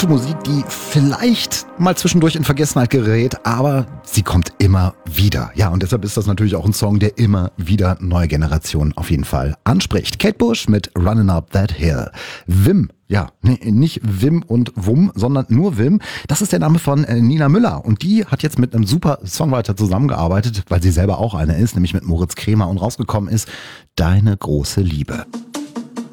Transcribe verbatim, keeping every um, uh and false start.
gute Musik, die vielleicht mal zwischendurch in Vergessenheit gerät, aber sie kommt immer wieder. Ja, und deshalb ist das natürlich auch ein Song, der immer wieder neue Generationen auf jeden Fall anspricht. Kate Bush mit Running Up That Hill. Wim. Ja, nee, nicht Wim und Wum, sondern nur Wim. Das ist der Name von äh, Nina Müller. Und die hat jetzt mit einem super Songwriter zusammengearbeitet, weil sie selber auch eine ist, nämlich mit Moritz Kremer. Und rausgekommen ist Deine große Liebe.